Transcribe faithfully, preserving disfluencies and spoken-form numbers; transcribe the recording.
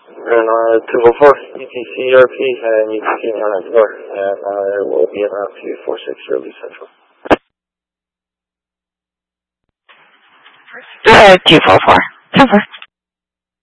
And uh, two four four, E T C R P, and you can see me on that floor. And I uh, will be around two four six Shirley Central. Uh, two four four. Cover.